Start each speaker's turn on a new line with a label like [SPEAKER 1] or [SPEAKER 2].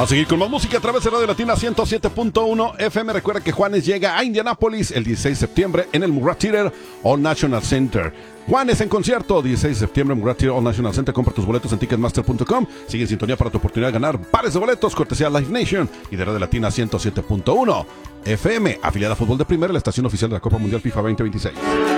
[SPEAKER 1] Vamos a seguir con más música a través de Radio Latina 107.1 FM. Recuerda que Juanes llega a Indianápolis el 16 de septiembre en el Murat Theater All National Center. Juanes en concierto, 16 de septiembre, Murat Theater All National Center. Compra tus boletos en Ticketmaster.com. Sigue en sintonía para tu oportunidad de ganar pares de boletos, cortesía Live Nation y de Radio Latina 107.1 FM, afiliada a Fútbol de Primera, la estación oficial de la Copa Mundial FIFA 2026.